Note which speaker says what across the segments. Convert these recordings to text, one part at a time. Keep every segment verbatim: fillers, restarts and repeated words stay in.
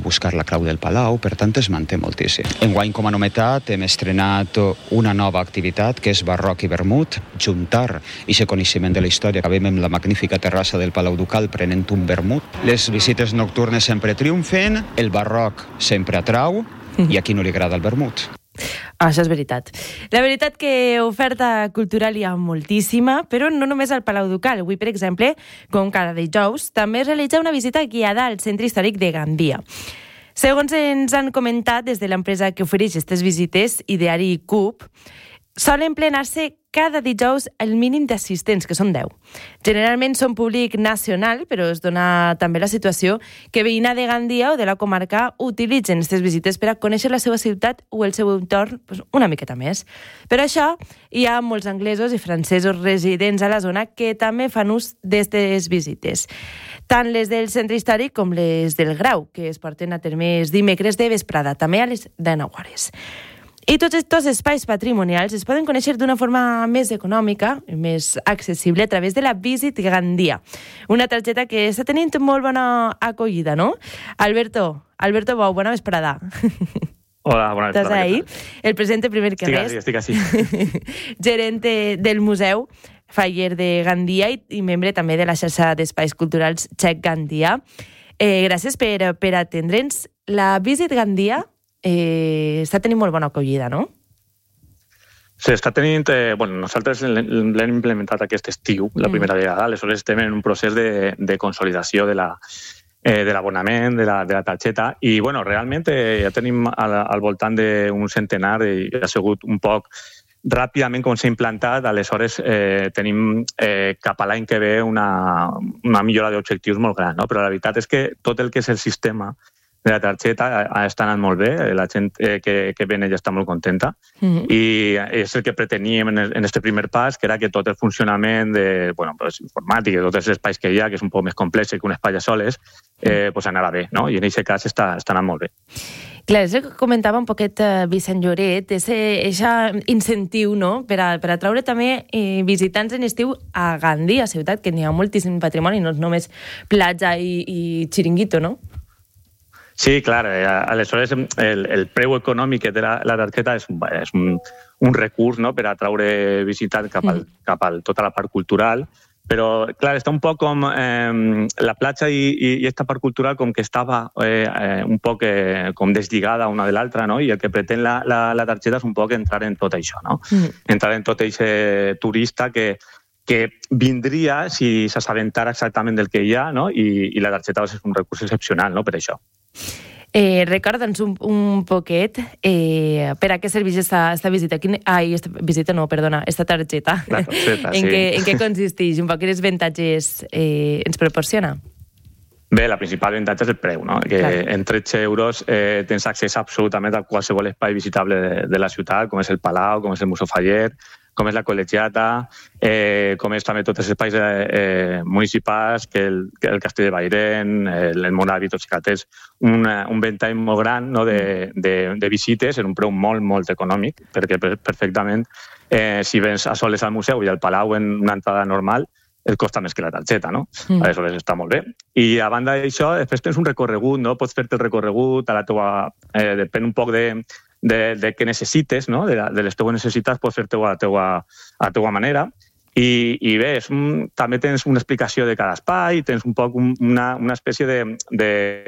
Speaker 1: buscar la clau del Palau, per tant es manté moltíssim. Enguany, com a novetat, hem estrenat una nova activitat que és barroc i vermut, juntar aquest coneixement de la història que veiem amb la magnífica terrassa del Palau Ducal prenent un vermut. Les visites nocturnes sempre triomfen, el barroc sempre atrau i a qui no li agrada el vermut.
Speaker 2: Això és veritat. La veritat que oferta cultural hi ha moltíssima, però no només al Palau Ducal. Avui, per exemple, com cada dijous, també es realitza una visita guiada al centre històric de Gandia. Segons ens han comentat des de l'empresa que ofereix aquestes visites, Ideari Cub, solen plenar-se cada dijous el mínim d'assistents, que són deu. Generalment són públic nacional, però es dona també la situació que veïna de Gandia o de la comarca utilitzen aquestes visites per a conèixer la seva ciutat o el seu entorn una miqueta més. Per això hi ha molts anglesos i francesos residents a la zona que també fan ús d'aquestes visites. Tant les del centre històric com les del Grau, que es porten a terme els dimecres de vesprada, també a les deu hores. I tots aquests espais patrimonials es poden conèixer d'una forma més econòmica i més accessible a través de la Visit Gandia, una targeta que està tenint molt bona acollida, no? Alberto, Alberto Bou, bona vesprada.
Speaker 3: Hola, bona vesprada.
Speaker 2: Estàs ahí? El presente primer que
Speaker 3: estic
Speaker 2: res.
Speaker 3: Estic així, estic així.
Speaker 2: Gerent del museu Faller de Gandia i, i membre també de la xarxa d'espais culturals Check Gandia. Eh, gràcies per, per atendre'ns. La Visit Gandia Eh, està tenint molt bona acollida, no?
Speaker 3: Sí, està tenint... Eh, bueno, nosaltres l'hem implementat aquest estiu, la primera mm. vegada. Aleshores estem en un procés de, de consolidació de la, eh, de l'abonament, de la, de la targeta, i bueno, realment eh, ja tenim al, al voltant d'un centenar i ha sigut un poc ràpidament com s'ha implantat. Aleshores eh, tenim eh, cap a l'any que ve una, una millora d'objectius molt gran, no? Però la veritat és que tot el que és el sistema de la targeta està anant molt bé, la gent que, que ven ella està molt contenta, mm-hmm. i és el que preteníem en aquest primer pas, que era que tot el funcionament de, bueno, pues, informàtic, de tots els espais que hi ha, que és un poc més complex que un espai a soles, eh, pues anava bé, no? I en aquest cas està, està anant molt bé.
Speaker 2: Clar, és el que comentava un poquet uh, Vicent Lloret, aquest incentiu, no?, per a, per a traure també eh, visitants en estiu a Gandia, ciutat, que n'hi ha moltíssim patrimoni, no és només platja i, i xiringuito, no?
Speaker 3: Sí, clar, eh, aleshores el, el preu econòmic de la, la targeta és, és un, un recurs, no?, per atraure visitants cap, al, cap a tota la part cultural, però clar, està un poc com eh, la platja i, i, i esta part cultural com que estava eh, eh, un poc eh, com deslligada una de l'altra, no?, i el que pretén la, la, la targeta és un poc entrar en tot això, no? Mm. Entrar en tot aquest turista que que vindria si s'assabentara exactament del que hi ha, no? I, i la targeta és un recurs excepcional, no?, per això.
Speaker 2: Eh, Recorda'ns un, un poquet eh, per a què serveix esta, esta visita. Quin, ai, esta visita no, perdona, esta targeta.
Speaker 3: La targeta,
Speaker 2: en,
Speaker 3: sí.
Speaker 2: què, en què consisteix? Un poc quins avantatges eh, ens proporciona?
Speaker 3: Bé, la principal avantatge és el preu, no? Que clar. En tretze euros eh, tens accés absolutament a qualsevol espai visitable de, de la ciutat, com és el Palau, com és el Museu Faller, com és la Col·legiata, eh, com és també tots els espais eh, municipals, que el, que el Castell de Bairén, el, el Monavi, tots que tens un, un ventall molt gran, no?, de, de, de visites en un preu molt, molt econòmic, perquè perfectament, eh, si vens a soles al museu i al Palau en una entrada normal, et costa més que la targeta, no? Mm. Aleshores està molt bé. I a banda d'això, després tens un recorregut, no? Pots fer-te el recorregut, a la teua, eh, depèn un poc de, de, de què necessites, no? De, de les teues necessitats, pots fer-te a la teua, a la teua manera. I, i bé, és un, també tens una explicació de cada espai, tens un poc un, una, una espècie de, de,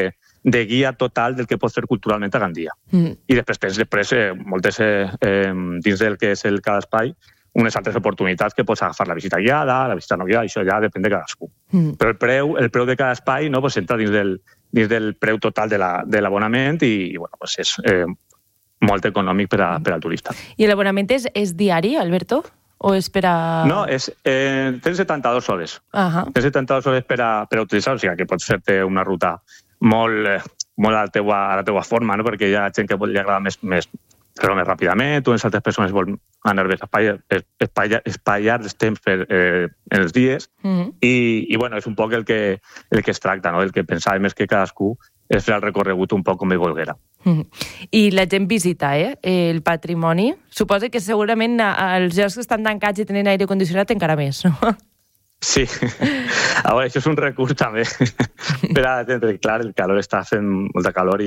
Speaker 3: de guia total del que pots fer culturalment a Gandia. Mm. I després tens després, eh, moltes, eh, eh, dins del que és el cada espai, unes altres oportunitats que pots agafar la visita guiada, la visita no guiada, això ja depèn de cadascú. Mm. Però el preu, el preu de cada espai no, pues, entra dins del, dins del preu total de l'abonament la, i bueno, pues, és eh, molt econòmic per, a, per al turista.
Speaker 2: I l'abonament és, és diari, Alberto? O és per a...
Speaker 3: No, és, eh, tens setanta-dues hores. Uh-huh. Tens setanta-dues hores per a, per a utilitzar, o sigui que pots fer-te una ruta molt, molt a, la teua, a la teua forma, no? Perquè hi ha gent que li agrada més, més fer-ho més ràpidament, tu en altres persones volen anar bé a espaiar, espaiar els temps per, eh, en els dies, mm-hmm. i, i bueno, és un poc el que, el que es tracta, no? El que pensàvem és que cadascú és fer el recorregut un poc com ell volguera.
Speaker 2: Mm-hmm. I la gent visita, eh? El patrimoni. Suposa que segurament els llocs que estan tancats i tenen aire condicionat encara més, no?
Speaker 3: Sí, a veure, això és un recurs també per a atendre, clar, el calor està fent molta calor i